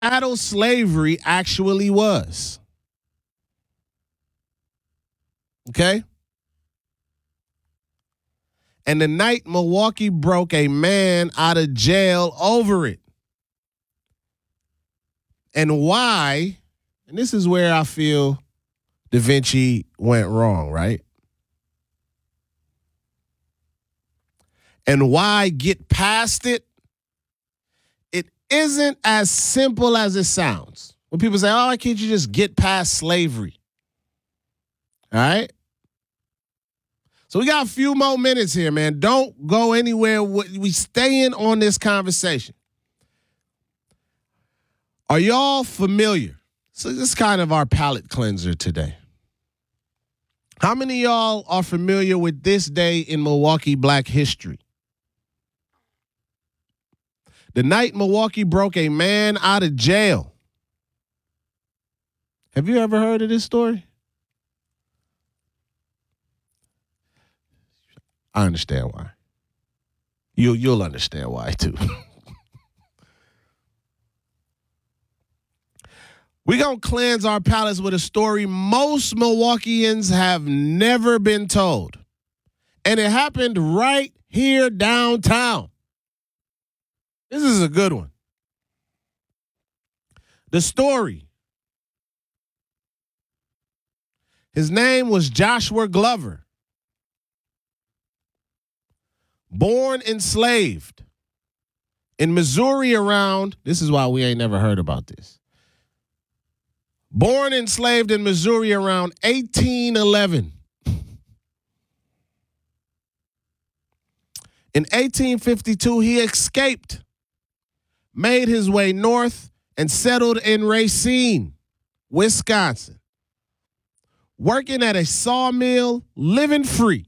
chattel slavery actually was. Okay? And the night Milwaukee broke a man out of jail over it. And why, and this is where I feel Da Vinci went wrong, right? And why get past it? It isn't as simple as it sounds. When people say, oh, why can't you just get past slavery? All right? So we got a few more minutes here, man. Don't go anywhere. We staying on this conversation. Are y'all familiar? So this is kind of our palate cleanser today. How many of y'all are familiar with this day in Milwaukee Black history? The night Milwaukee broke a man out of jail. Have you ever heard of this story? I understand why. You'll understand why too. We're going to cleanse our palates with a story most Milwaukeeans have never been told. And it happened right here downtown. This is a good one. The story. His name was Joshua Glover. Born enslaved in Missouri around, this is why we ain't never heard about this. Born enslaved in Missouri around 1811. In 1852, he escaped, made his way north, and settled in Racine, Wisconsin. Working at a sawmill, living free.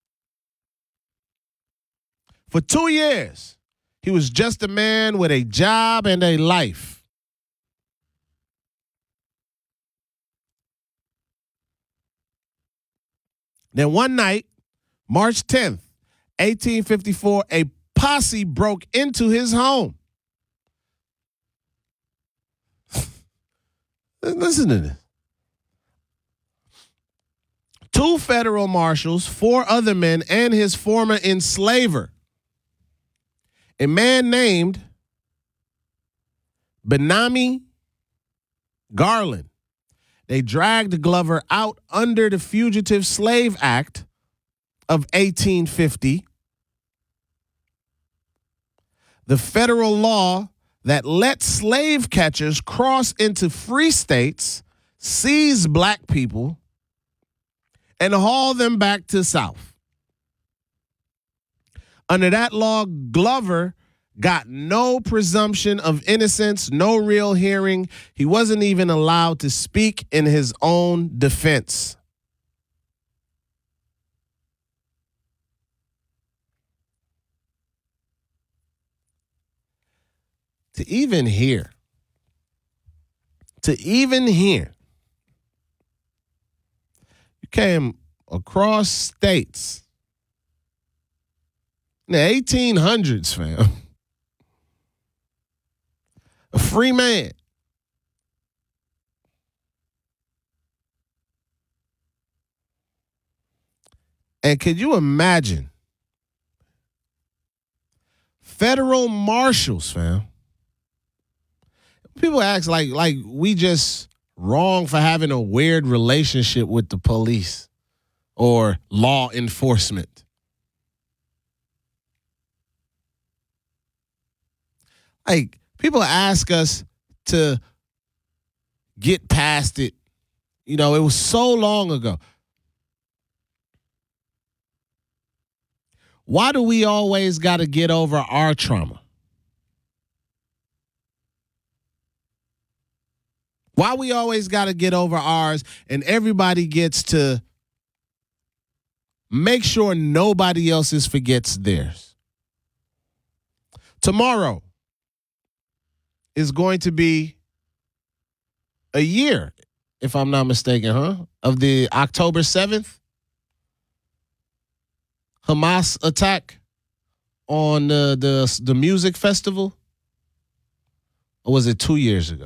For 2 years, he was just a man with a job and a life. Then one night, March 10th, 1854, a posse broke into his home. Listen to this. 2 federal marshals, 4 other men, and his former enslaver. A man named Benami Garland. They dragged Glover out under the Fugitive Slave Act of 1850, the federal law that let slave catchers cross into free states, seize black people, and haul them back to the South. Under that law, Glover got no presumption of innocence, no real hearing. He wasn't even allowed to speak in his own defense. To even hear, you came across states in the 1800s, fam. A free man. And could you imagine federal marshals, fam? People ask like we just wrong for having a weird relationship with the police or law enforcement. Like, people ask us to get past it. You know, it was so long ago. Why do we always got to get over our trauma? Why we always got to get over ours and everybody gets to make sure nobody else's forgets theirs? Tomorrow is going to be a year, if I'm not mistaken, of the October 7th Hamas attack on the music festival. Or was it 2 years ago?